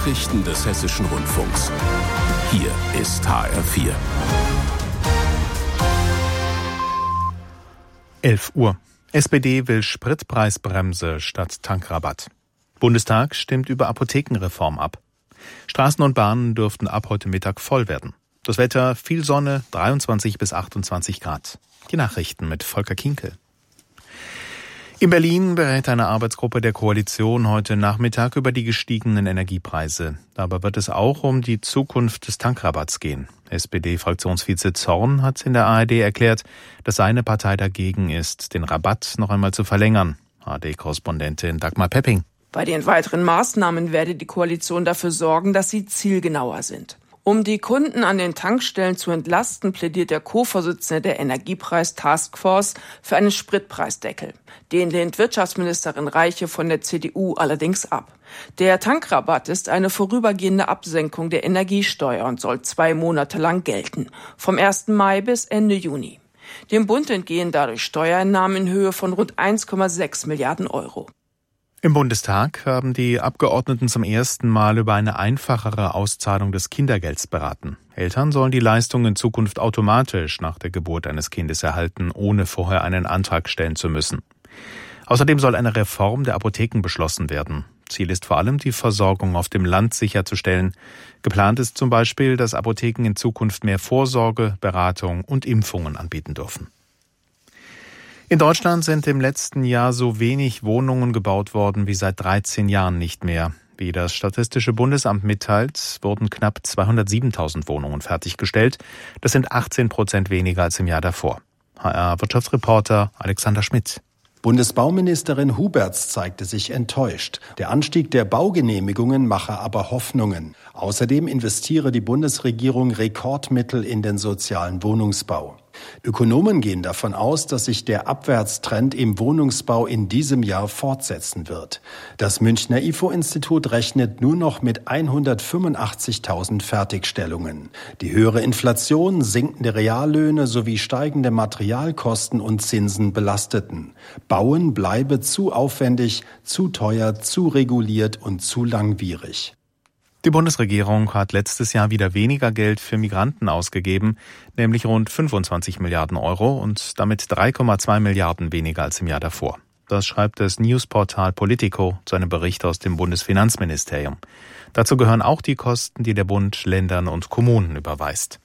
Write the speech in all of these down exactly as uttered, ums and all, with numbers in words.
Nachrichten des Hessischen Rundfunks. Hier ist H R vier. elf Uhr. S P D will Spritpreisbremse statt Tankrabatt. Bundestag stimmt über Apothekenreform ab. Straßen und Bahnen dürften ab heute Mittag voll werden. Das Wetter, viel Sonne, dreiundzwanzig bis achtundzwanzig Grad. Die Nachrichten mit Volker Kinkel. In Berlin berät eine Arbeitsgruppe der Koalition heute Nachmittag über die gestiegenen Energiepreise. Dabei wird es auch um die Zukunft des Tankrabatts gehen. S P D-Fraktionsvize Zorn hat in der A R D erklärt, dass seine Partei dagegen ist, den Rabatt noch einmal zu verlängern. A R D-Korrespondentin Dagmar Pepping. Bei den weiteren Maßnahmen werde die Koalition dafür sorgen, dass sie zielgenauer sind. Um die Kunden an den Tankstellen zu entlasten, plädiert der Co-Vorsitzende der Energiepreis-Taskforce für einen Spritpreisdeckel. Den lehnt Wirtschaftsministerin Reiche von der C D U allerdings ab. Der Tankrabatt ist eine vorübergehende Absenkung der Energiesteuer und soll zwei Monate lang gelten, vom ersten Mai bis Ende Juni. Dem Bund entgehen dadurch Steuereinnahmen in Höhe von rund eins Komma sechs Milliarden Euro. Im Bundestag haben die Abgeordneten zum ersten Mal über eine einfachere Auszahlung des Kindergelds beraten. Eltern sollen die Leistung in Zukunft automatisch nach der Geburt eines Kindes erhalten, ohne vorher einen Antrag stellen zu müssen. Außerdem soll eine Reform der Apotheken beschlossen werden. Ziel ist vor allem, die Versorgung auf dem Land sicherzustellen. Geplant ist zum Beispiel, dass Apotheken in Zukunft mehr Vorsorge, Beratung und Impfungen anbieten dürfen. In Deutschland sind im letzten Jahr so wenig Wohnungen gebaut worden wie seit dreizehn Jahren nicht mehr. Wie das Statistische Bundesamt mitteilt, wurden knapp zweihundertsiebentausend Wohnungen fertiggestellt. Das sind achtzehn Prozent weniger als im Jahr davor. H R-Wirtschaftsreporter Alexander Schmidt. Bundesbauministerin Huberts zeigte sich enttäuscht. Der Anstieg der Baugenehmigungen mache aber Hoffnungen. Außerdem investiere die Bundesregierung Rekordmittel in den sozialen Wohnungsbau. Ökonomen gehen davon aus, dass sich der Abwärtstrend im Wohnungsbau in diesem Jahr fortsetzen wird. Das Münchner I F O-Institut rechnet nur noch mit hundertfünfundachtzigtausend Fertigstellungen. Die höhere Inflation, sinkende Reallöhne sowie steigende Materialkosten und Zinsen belasteten. Bauen bleibe zu aufwendig, zu teuer, zu reguliert und zu langwierig. Die Bundesregierung hat letztes Jahr wieder weniger Geld für Migranten ausgegeben, nämlich rund fünfundzwanzig Milliarden Euro und damit drei Komma zwei Milliarden weniger als im Jahr davor. Das schreibt das Newsportal Politico zu einem Bericht aus dem Bundesfinanzministerium. Dazu gehören auch die Kosten, die der Bund Ländern und Kommunen überweist.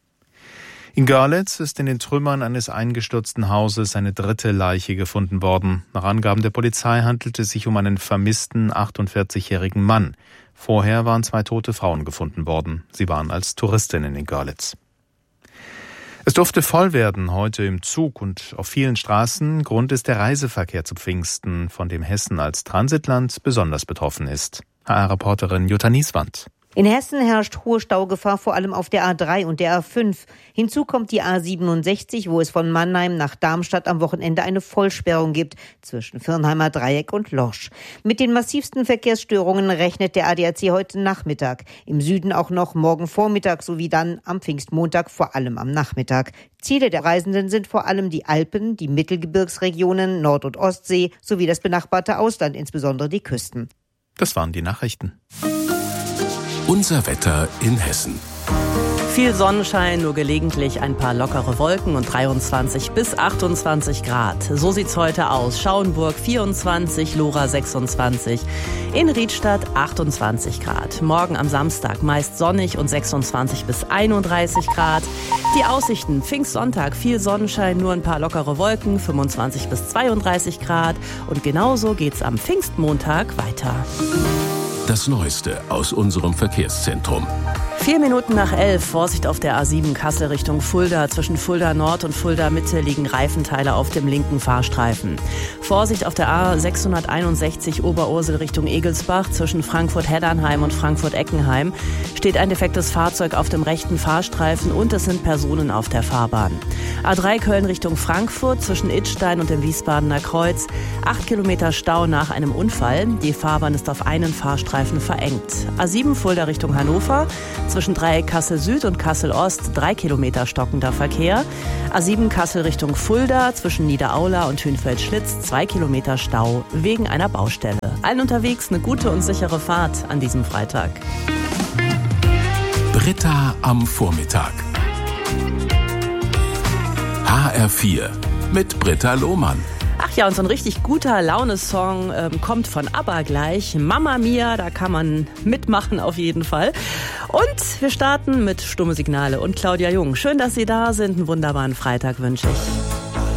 In Görlitz ist in den Trümmern eines eingestürzten Hauses eine dritte Leiche gefunden worden. Nach Angaben der Polizei handelte es sich um einen vermissten achtundvierzigjährigen Mann. Vorher waren zwei tote Frauen gefunden worden. Sie waren als Touristinnen in Görlitz. Es durfte voll werden heute im Zug und auf vielen Straßen. Grund ist der Reiseverkehr zu Pfingsten, von dem Hessen als Transitland besonders betroffen ist. H R-Reporterin Jutta Nieswand. In Hessen herrscht hohe Staugefahr, vor allem auf der A drei und der A fünf. Hinzu kommt die A siebenundsechzig, wo es von Mannheim nach Darmstadt am Wochenende eine Vollsperrung gibt, zwischen Firnheimer Dreieck und Lorsch. Mit den massivsten Verkehrsstörungen rechnet der A D A C heute Nachmittag. Im Süden auch noch morgen Vormittag sowie dann am Pfingstmontag vor allem am Nachmittag. Ziele der Reisenden sind vor allem die Alpen, die Mittelgebirgsregionen, Nord- und Ostsee sowie das benachbarte Ausland, insbesondere die Küsten. Das waren die Nachrichten. Unser Wetter in Hessen. Viel Sonnenschein, nur gelegentlich ein paar lockere Wolken und dreiundzwanzig bis achtundzwanzig Grad. So sieht's heute aus. Schauenburg vierundzwanzig, Lora sechsundzwanzig, in Riedstadt achtundzwanzig Grad. Morgen am Samstag meist sonnig und sechsundzwanzig bis einunddreißig Grad. Die Aussichten: Pfingstsonntag viel Sonnenschein, nur ein paar lockere Wolken, fünfundzwanzig bis zweiunddreißig Grad. Und genauso geht's am Pfingstmontag weiter. Das Neueste aus unserem Verkehrszentrum. Vier Minuten nach elf, Vorsicht auf der A sieben Kassel Richtung Fulda. Zwischen Fulda Nord und Fulda Mitte liegen Reifenteile auf dem linken Fahrstreifen. Vorsicht auf der A sechshunderteinundsechzig Oberursel Richtung Egelsbach. Zwischen Frankfurt-Heddernheim und Frankfurt-Eckenheim steht ein defektes Fahrzeug auf dem rechten Fahrstreifen und es sind Personen auf der Fahrbahn. A drei Köln Richtung Frankfurt zwischen Idstein und dem Wiesbadener Kreuz. Acht Kilometer Stau nach einem Unfall. Die Fahrbahn ist auf einen Fahrstreifen verengt. A sieben Fulda Richtung Hannover. Zwischen Dreieck Kassel Süd und Kassel Ost drei Kilometer stockender Verkehr. A sieben Kassel Richtung Fulda zwischen Niederaula und Hünfeld-Schlitz zwei Kilometer Stau wegen einer Baustelle. Allen unterwegs eine gute und sichere Fahrt an diesem Freitag. Britta am Vormittag. H R vier mit Britta Lohmann. Ach ja, und so ein richtig guter Laune-Song ähm, kommt von ABBA gleich. Mamma Mia, da kann man mitmachen auf jeden Fall. Und wir starten mit Stumme Signale und Claudia Jung. Schön, dass Sie da sind. Einen wunderbaren Freitag wünsche ich.